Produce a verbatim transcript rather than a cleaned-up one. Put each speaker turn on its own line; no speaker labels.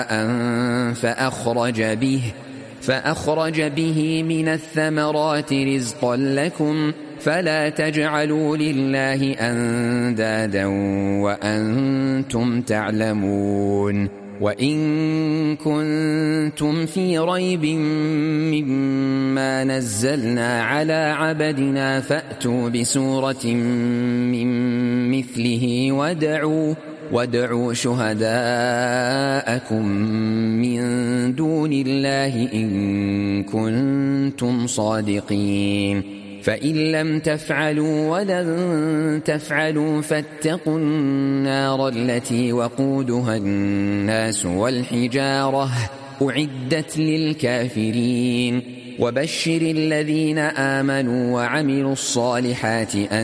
فأخرج به فأخرج به من الثمرات رزقا لكم فلا تجعلوا لله أندادا وأنتم تعلمون. وإن كنتم في ريب مما نزلنا على عبدنا فأتوا بسورة من مثله وادعوا وادعوا شهداءكم من دون الله إن كنتم صادقين. فإن لم تفعلوا ولن تفعلوا فاتقوا النار التي وقودها الناس والحجارة أعدت للكافرين. وبشر الذين آمنوا وعملوا الصالحات أن